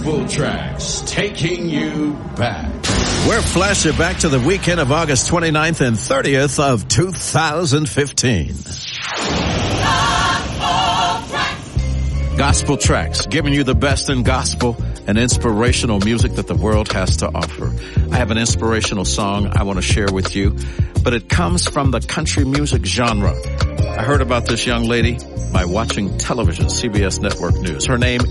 Gospel Tracks, taking you back. We're flashing back to the weekend of August 29th and 30th of 2015. Gospel Tracks, giving you the best in gospel and inspirational music that the world has to offer. I have an inspirational song I want to share with you, but it comes from the country music genre. I heard about this young lady by watching television, CBS Network News. Her name